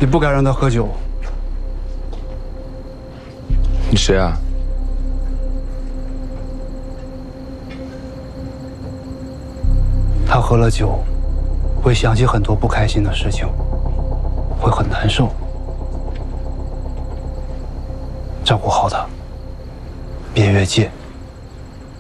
你不该让他喝酒。 你谁啊？ 他喝了酒，会想起很多不开心的事情，会很难受。照顾好他，别越界。